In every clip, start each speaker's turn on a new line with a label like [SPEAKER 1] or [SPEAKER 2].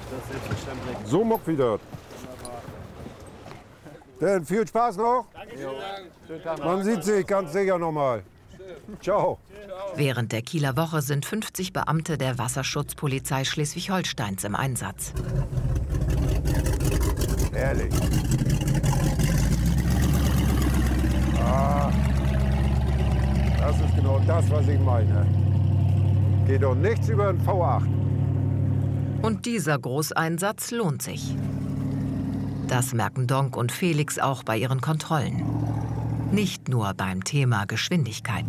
[SPEAKER 1] Das ist selbstverständlich.
[SPEAKER 2] So muck wieder. Dann viel Spaß noch. Danke. Man sieht sich ganz sicher noch mal. Ciao.
[SPEAKER 3] Während der Kieler Woche sind 50 Beamte der Wasserschutzpolizei Schleswig-Holsteins im Einsatz.
[SPEAKER 2] Ehrlich. Ah, das ist genau das, was ich meine. Geht doch nichts über den V8.
[SPEAKER 3] Und dieser Großeinsatz lohnt sich. Das merken Donk und Felix auch bei ihren Kontrollen. Nicht nur beim Thema Geschwindigkeit.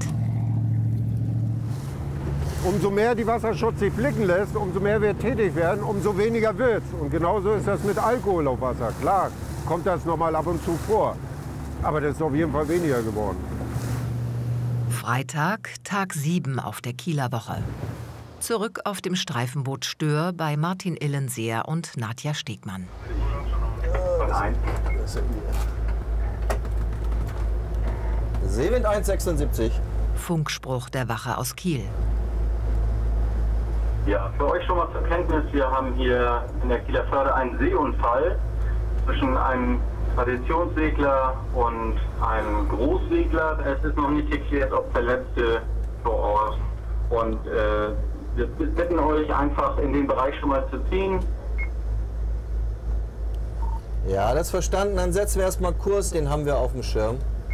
[SPEAKER 2] Umso mehr die Wasserschutz sich blicken lässt, umso mehr wir tätig werden, umso weniger wird's. Und genauso ist das mit Alkohol auf Wasser. Klar, kommt das noch mal ab und zu vor. Aber das ist auf jeden Fall weniger geworden.
[SPEAKER 3] Freitag, Tag 7 auf der Kieler Woche. Zurück auf dem Streifenboot Stör bei Martin Illenseer und Nadja Stegmann.
[SPEAKER 4] Seewind 1,76.
[SPEAKER 3] Funkspruch der Wache aus Kiel.
[SPEAKER 5] Ja, für euch schon mal zur Kenntnis, wir haben hier in der Kieler Förde einen Seeunfall zwischen einem Traditionssegler und einem Großsegler. Es ist noch nicht geklärt, ob Verletzte vor Ort. Und wir bitten euch einfach in den Bereich schon mal zu ziehen.
[SPEAKER 4] Ja, das verstanden. Dann setzen wir erstmal Kurs, den haben wir auf dem Schirm.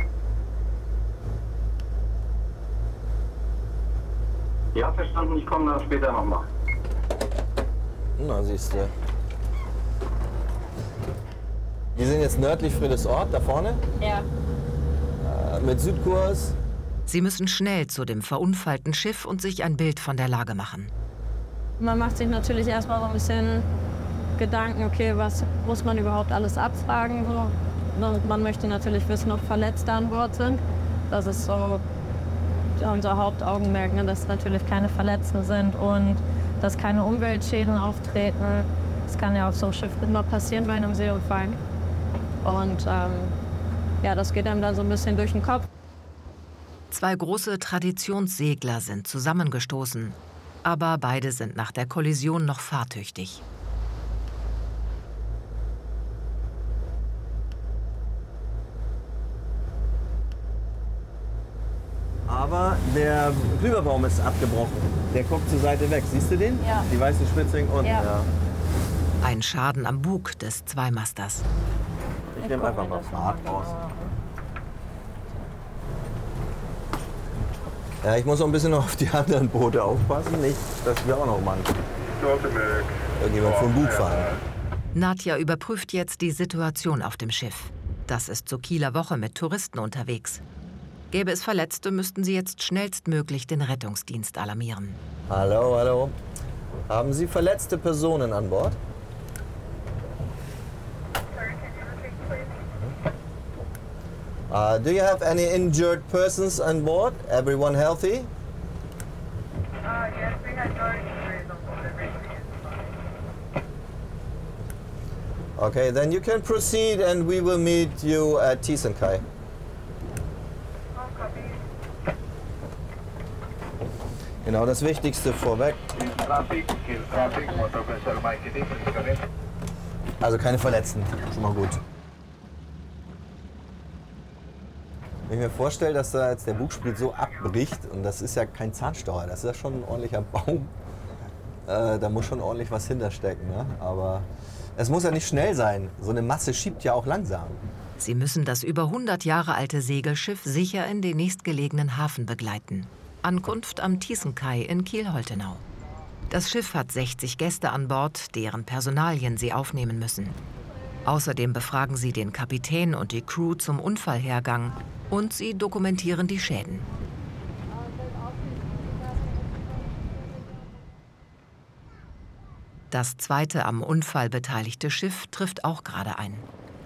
[SPEAKER 5] Ja, verstanden, ich komme dann später nochmal.
[SPEAKER 4] Na, siehst du. Wir sind jetzt nördlich Friedrichsort, da vorne.
[SPEAKER 6] Ja.
[SPEAKER 4] Mit Südkurs.
[SPEAKER 3] Sie müssen schnell zu dem verunfallten Schiff und sich ein Bild von der Lage machen.
[SPEAKER 6] Man macht sich natürlich erstmal so ein bisschen Gedanken, okay, was muss man überhaupt alles abfragen? So. Und man möchte natürlich wissen, ob Verletzte an Bord sind. Das ist so unser Hauptaugenmerk, ne, dass natürlich keine Verletzten sind und dass keine Umweltschäden auftreten. Das kann ja auf so einem Schiff immer passieren bei einem Seeunfall. Und ja, das geht einem dann so ein bisschen durch den Kopf.
[SPEAKER 3] Zwei große Traditionssegler sind zusammengestoßen, aber beide sind nach der Kollision noch fahrtüchtig.
[SPEAKER 4] Aber der Glühbirnbaum ist abgebrochen. Der guckt zur Seite weg. Siehst du den?
[SPEAKER 6] Ja.
[SPEAKER 4] Die weißen Spitzen unten.
[SPEAKER 6] Ja.
[SPEAKER 3] Ein Schaden am Bug des Zweimasters.
[SPEAKER 4] Ich nehme einfach mal Fahrt raus. Ja, ich muss auch ein bisschen auf die anderen Boote aufpassen, nicht, dass wir auch noch mal irgendjemand vom Bug fahren.
[SPEAKER 3] Nadja überprüft jetzt die Situation auf dem Schiff. Das ist zur Kieler Woche mit Touristen unterwegs. Gäbe es Verletzte, müssten sie jetzt schnellstmöglich den Rettungsdienst alarmieren.
[SPEAKER 4] Hallo, hallo. Haben Sie verletzte Personen an Bord? Do you have any injured persons on board? Everyone healthy?
[SPEAKER 7] Yes, we had no injuries on board. Everybody is fine.
[SPEAKER 4] Okay, then you can proceed and we will meet you at Tisenkai. Genau, das Wichtigste vorweg. Also keine Verletzten, schon mal gut. Wenn ich mir vorstelle, dass da jetzt der Bugsprit so abbricht, und das ist ja kein Zahnstocher, das ist ja schon ein ordentlicher Baum, da muss schon ordentlich was hinterstecken. Ne? Aber es muss ja nicht schnell sein, so eine Masse schiebt ja auch langsam.
[SPEAKER 3] Sie müssen das über 100 Jahre alte Segelschiff sicher in den nächstgelegenen Hafen begleiten. Ankunft am Tisenkai in Kiel-Holtenau. Das Schiff hat 60 Gäste an Bord, deren Personalien sie aufnehmen müssen. Außerdem befragen sie den Kapitän und die Crew zum Unfallhergang und sie dokumentieren die Schäden. Das zweite am Unfall beteiligte Schiff trifft auch gerade ein.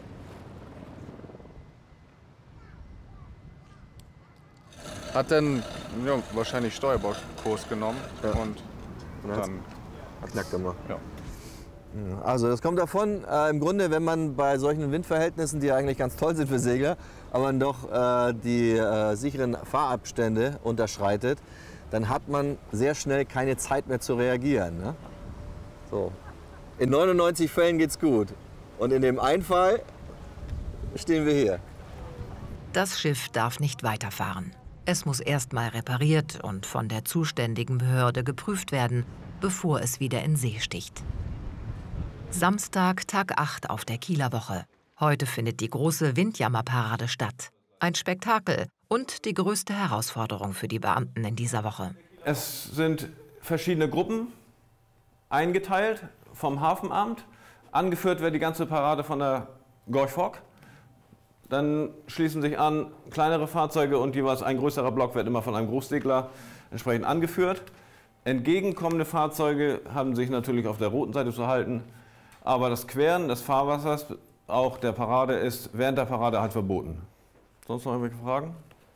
[SPEAKER 8] Hat dann wahrscheinlich Steuerbaukurs genommen und dann
[SPEAKER 4] Knack gemacht.
[SPEAKER 8] Ja.
[SPEAKER 4] Also das kommt davon, im Grunde, wenn man bei solchen Windverhältnissen, die eigentlich ganz toll sind für Segler, aber man doch die sicheren Fahrabstände unterschreitet, dann hat man sehr schnell keine Zeit mehr zu reagieren. Ne? So. In 99 Fällen geht's gut. Und in dem einen Fall stehen wir hier.
[SPEAKER 3] Das Schiff darf nicht weiterfahren. Es muss erst mal repariert und von der zuständigen Behörde geprüft werden, bevor es wieder in See sticht. Samstag, Tag 8 auf der Kieler Woche. Heute findet die große Windjammerparade statt. Ein Spektakel und die größte Herausforderung für die Beamten in dieser Woche.
[SPEAKER 1] Es sind verschiedene Gruppen eingeteilt vom Hafenamt. Angeführt wird die ganze Parade von der Gorch Fock. Dann schließen sich an kleinere Fahrzeuge und jeweils ein größerer Block wird immer von einem Großsegler entsprechend angeführt. Entgegenkommende Fahrzeuge haben sich natürlich auf der roten Seite zu halten. Aber das Queren des Fahrwassers, auch der Parade, ist während der Parade halt verboten. Sonst noch irgendwelche Fragen?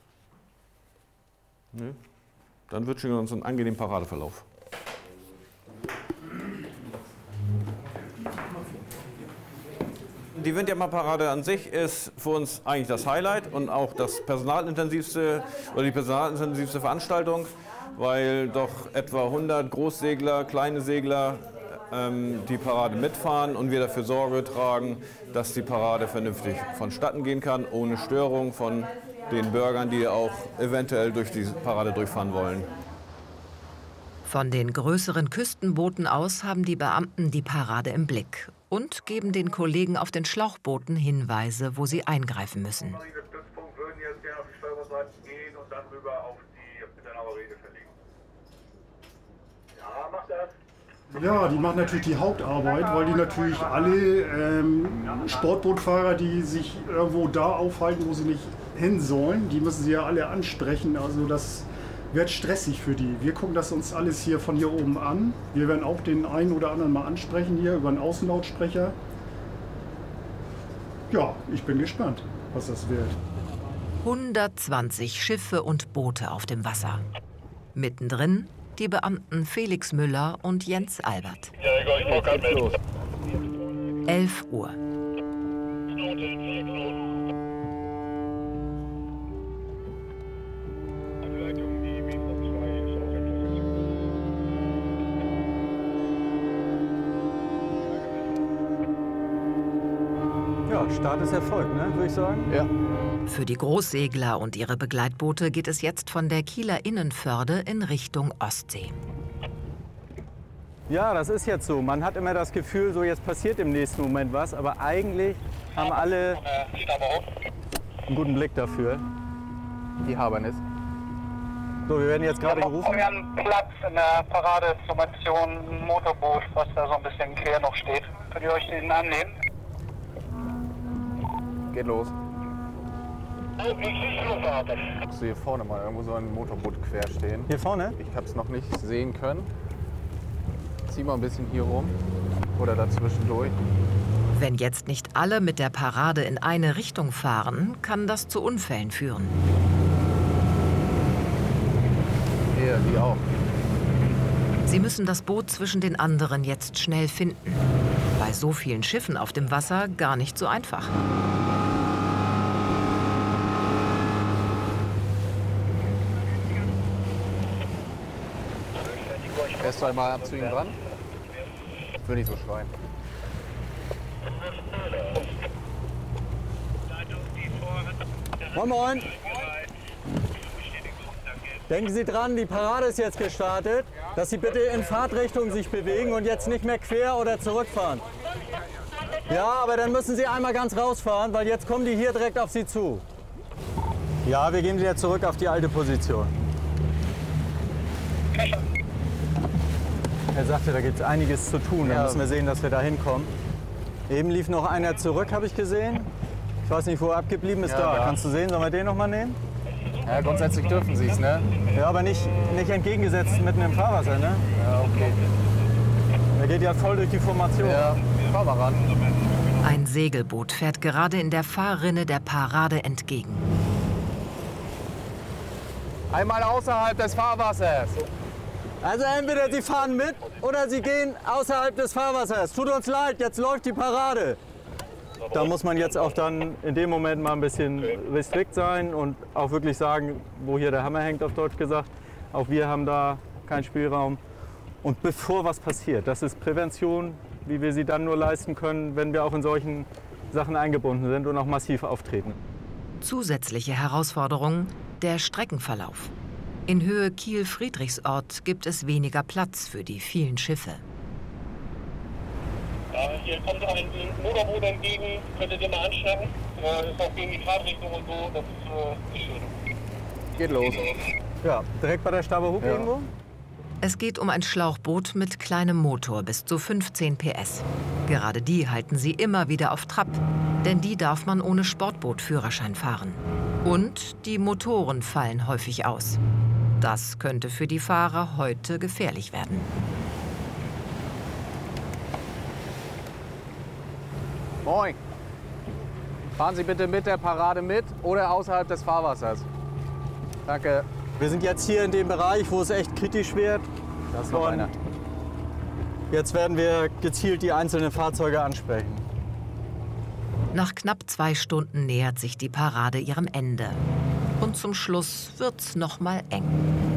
[SPEAKER 1] Nö. Dann wünschen wir uns einen angenehmen Paradeverlauf. Die Windjammerparade an sich ist für uns eigentlich das Highlight und auch das personalintensivste oder die personalintensivste Veranstaltung, weil doch etwa 100 Großsegler, kleine Segler die Parade mitfahren und wir dafür Sorge tragen, dass die Parade vernünftig vonstatten gehen kann, ohne Störung von den Bürgern, die auch eventuell durch die Parade durchfahren wollen.
[SPEAKER 3] Von den größeren Küstenbooten aus haben die Beamten die Parade im Blick und geben den Kollegen auf den Schlauchbooten Hinweise, wo sie eingreifen müssen.
[SPEAKER 7] Diese Stützpunkt würden jetzt gerne auf die Steuerseite gehen und dann rüber auf die Mittelauer Rede verlegen. Ja, macht das.
[SPEAKER 9] Ja, die machen natürlich die Hauptarbeit, weil die natürlich alle Sportbootfahrer, die sich irgendwo da aufhalten, wo sie nicht hin sollen, die müssen sie ja alle ansprechen. Also das wird stressig für die. Wir gucken das uns alles hier von hier oben an. Wir werden auch den einen oder anderen mal ansprechen hier über einen Außenlautsprecher. Ja, ich bin gespannt, was das wird.
[SPEAKER 3] 120 Schiffe und Boote auf dem Wasser. Mittendrin die Beamten Felix Müller und Jens Albert. 11 Uhr.
[SPEAKER 10] Ja, Start ist erfolgt, ne, würde ich sagen.
[SPEAKER 8] Ja.
[SPEAKER 3] Für die Großsegler und ihre Begleitboote geht es jetzt von der Kieler Innenförde in Richtung Ostsee.
[SPEAKER 10] Ja, das ist jetzt so. Man hat immer das Gefühl, so jetzt passiert im nächsten Moment was, aber eigentlich haben alle einen guten Blick dafür.
[SPEAKER 8] Die Habernis.
[SPEAKER 10] So, wir werden jetzt gerade gerufen.
[SPEAKER 11] Wir haben Platz in der Paradeformation, ein Motorboot, was da so ein bisschen quer noch steht. Könnt ihr euch den annehmen?
[SPEAKER 8] Geht los.
[SPEAKER 11] Ich
[SPEAKER 8] Hast du hier vorne mal irgendwo so ein Motorboot quer stehen?
[SPEAKER 10] Hier vorne?
[SPEAKER 8] Ich habe es noch nicht sehen können. Zieh mal ein bisschen hier rum oder dazwischen durch.
[SPEAKER 3] Wenn jetzt nicht alle mit der Parade in eine Richtung fahren, kann das zu Unfällen führen.
[SPEAKER 8] Hier, die auch.
[SPEAKER 3] Sie müssen das Boot zwischen den anderen jetzt schnell finden. Bei so vielen Schiffen auf dem Wasser gar nicht so einfach.
[SPEAKER 8] Erst einmal zu ihm dran. Ich will nicht so schreien.
[SPEAKER 10] Moin, moin. Denken Sie dran, die Parade ist jetzt gestartet, dass Sie bitte in Fahrtrichtung sich bewegen und jetzt nicht mehr quer oder zurückfahren. Ja, aber dann müssen Sie einmal ganz rausfahren, weil jetzt kommen die hier direkt auf Sie zu. Ja, wir gehen wieder zurück auf die alte Position. Er sagte, da gibt es einiges zu tun. Da müssen wir sehen, dass wir da hinkommen. Eben lief noch einer zurück, habe ich gesehen. Ich weiß nicht, wo er abgeblieben ist. Da. Kannst du sehen? Sollen wir den noch mal nehmen?
[SPEAKER 8] Ja, grundsätzlich dürfen sie es, ne?
[SPEAKER 10] Ja, aber nicht entgegengesetzt mitten im Fahrwasser, ne?
[SPEAKER 8] Ja, okay.
[SPEAKER 10] Er geht ja voll durch die Formation.
[SPEAKER 8] Ja, fahr mal ran.
[SPEAKER 3] Ein Segelboot fährt gerade in der Fahrrinne der Parade entgegen.
[SPEAKER 8] Einmal außerhalb des Fahrwassers.
[SPEAKER 10] Also entweder Sie fahren mit oder Sie gehen außerhalb des Fahrwassers. Tut uns leid, jetzt läuft die Parade. Da muss man jetzt auch dann in dem Moment mal ein bisschen restrikt sein und auch wirklich sagen, wo hier der Hammer hängt, auf Deutsch gesagt. Auch wir haben da keinen Spielraum. Und bevor was passiert, das ist Prävention wie wir sie dann nur leisten können, wenn wir auch in solchen Sachen eingebunden sind und auch massiv auftreten.
[SPEAKER 3] Zusätzliche Herausforderung: der Streckenverlauf. In Höhe Kiel-Friedrichsort gibt es weniger Platz für die vielen Schiffe.
[SPEAKER 11] Hier kommt ein Motorboot entgegen, könntet ihr mal anschnappen. Ist auch gegen die Fahrtrichtung und so, das ist schön.
[SPEAKER 8] Geht los.
[SPEAKER 10] Ja, direkt bei der Staberhuck irgendwo?
[SPEAKER 3] Es geht um ein Schlauchboot mit kleinem Motor bis zu 15 PS. Gerade die halten sie immer wieder auf Trab, denn die darf man ohne Sportbootführerschein fahren. Und die Motoren fallen häufig aus. Das könnte für die Fahrer heute gefährlich werden.
[SPEAKER 8] Moin. Fahren Sie bitte mit der Parade mit oder außerhalb des Fahrwassers. Danke.
[SPEAKER 10] Wir sind jetzt hier in dem Bereich, wo es echt kritisch wird.
[SPEAKER 8] Da ist noch einer.
[SPEAKER 10] Jetzt werden wir gezielt die einzelnen Fahrzeuge ansprechen.
[SPEAKER 3] Nach knapp 2 Stunden nähert sich die Parade ihrem Ende. Und zum Schluss wird's noch mal eng.